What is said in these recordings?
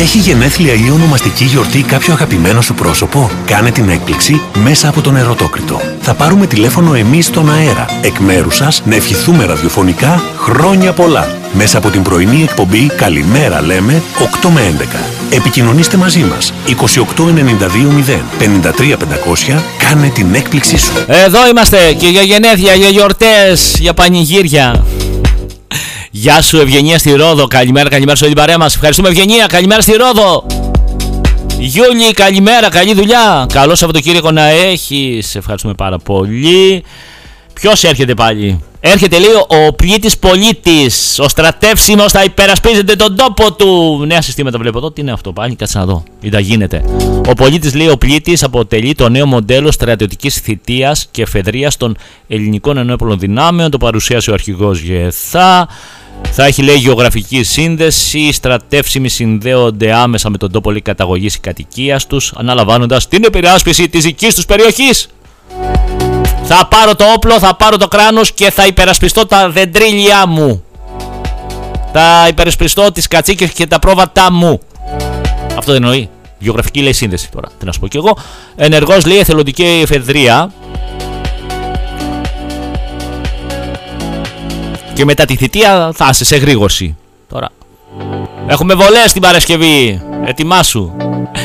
Έχει γενέθλια ή ονομαστική γιορτή κάποιο αγαπημένο σου πρόσωπο? Κάνε την έκπληξη μέσα από τον Ερωτόκριτο. Θα πάρουμε τηλέφωνο εμείς στον αέρα, εκ μέρους σας, να ευχηθούμε ραδιοφωνικά χρόνια πολλά. Μέσα από την πρωινή εκπομπή «Καλημέρα λέμε» 8 με 11. Επικοινωνήστε μαζί μας 28920 53500. Κάνε την έκπληξή σου. Εδώ είμαστε και για γενέθλια, για γιορτές, για πανηγύρια. Γεια σου Ευγενία στη Ρόδο. Καλημέρα, καλημέρα σε όλη την παρέα μας. Ευχαριστούμε Ευγενία, καλημέρα στη Ρόδο. Γιούλη, καλημέρα, καλή δουλειά. Καλό Σαββατοκύριακο να έχεις. Ευχαριστούμε πάρα πολύ. Ποιος έρχεται πάλι? Έρχεται, λέει, ο πλήτης πολίτης. Ο στρατεύσιμος θα υπερασπίζεται τον τόπο του. Νέα συστήματα βλέπω εδώ. Τι είναι αυτό πάλι? Κάτσε να δω. Ή τα γίνεται. Ο πολίτης, λέει, ο πλήτης αποτελεί το νέο μοντέλο στρατιωτικής θητείας και εφεδρείας των ελληνικών ενόπλων δυνάμεων. Το παρουσίασε ο αρχηγός ΓΕΘΑ. Θα έχει, λέει, γεωγραφική σύνδεση. Οι στρατεύσιμοι συνδέονται άμεσα με τον τόπο, λέει, καταγωγής ή κατοικίας τους, αναλαμβάνοντας την υπεράσπιση της δικής τους περιοχής. Θα πάρω το όπλο, θα πάρω το κράνος και θα υπερασπιστώ τα δεντρίλια μου. Θα υπερασπιστώ τις κατσίκες και τα πρόβατά μου. Αυτό δεν εννοεί. Γεωγραφική, λέει, σύνδεση τώρα. Τι να σου πω κι εγώ. Ενεργός, λέει, εθελοντική εφεδρεία. Και μετά τη θητεία θα είσαι σε γρήγορση. Τώρα. Έχουμε βολές την Παρασκευή. Ετοιμάσου.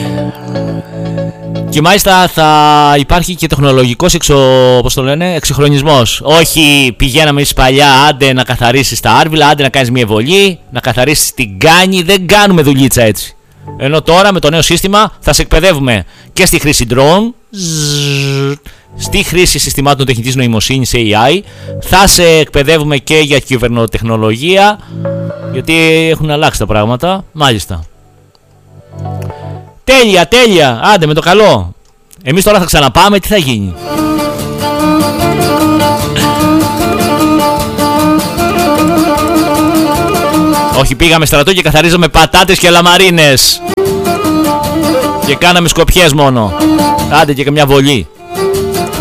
Και μάλιστα θα υπάρχει και τεχνολογικός εξυγχρονισμός. Όχι πηγαίναμε εις παλιά, άντε να καθαρίσεις τα άρβιλα, άντε να κάνεις μια βολή, να καθαρίσεις την κάνη. Δεν κάνουμε δουλίτσα έτσι. Ενώ τώρα με το νέο σύστημα θα σε εκπαιδεύουμε και στη χρήση drone, στη χρήση συστημάτων τεχνητής νοημοσύνης AI. Θα σε εκπαιδεύουμε και για κυβερνοτεχνολογία, γιατί έχουν αλλάξει τα πράγματα. Μάλιστα. Τέλεια, τέλεια. Άντε με το καλό. Εμείς τώρα θα ξαναπάμε, τι θα γίνει? Όχι, πήγαμε στρατό και καθαρίζαμε πατάτες και λαμαρίνες. Και κάναμε σκοπιές μόνο. Άντε και καμιά βολή.